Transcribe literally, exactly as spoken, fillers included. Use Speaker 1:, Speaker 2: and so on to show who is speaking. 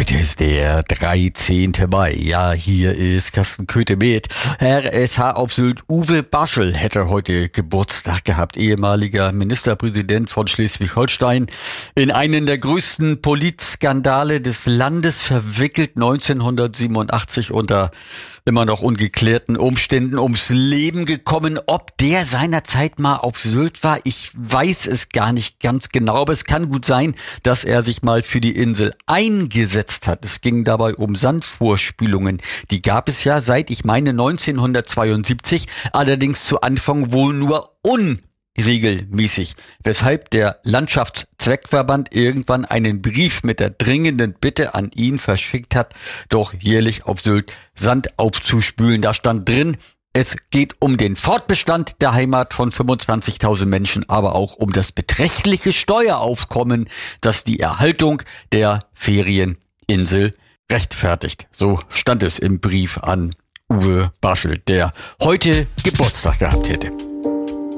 Speaker 1: Heute ist der dreizehnte Mai. Ja, hier ist Carsten Köthe mit. Herr S H auf Sylt Uwe Barschel hätte heute Geburtstag gehabt. Ehemaliger Ministerpräsident von Schleswig-Holstein. In einen der größten Politskandale des Landes verwickelt, neunzehnhundertsiebenundachtzig unter immer noch ungeklärten Umständen ums Leben gekommen. Ob der seinerzeit mal auf Sylt war, ich weiß es gar nicht ganz genau. Aber es kann gut sein, dass er sich mal für die Insel eingesetzt hat. Es ging dabei um Sandvorspülungen. Die gab es ja seit, ich meine, neunzehnhundertzweiundsiebzig, allerdings zu Anfang wohl nur unregelmäßig, weshalb der Landschaftszweckverband irgendwann einen Brief mit der dringenden Bitte an ihn verschickt hat, doch jährlich auf Sylt Sand aufzuspülen. Da stand drin, es geht um den Fortbestand der Heimat von fünfundzwanzigtausend Menschen, aber auch um das beträchtliche Steueraufkommen, das die Erhaltung der Ferieninsel rechtfertigt. So stand es im Brief an Uwe Barschel, der heute Geburtstag gehabt hätte.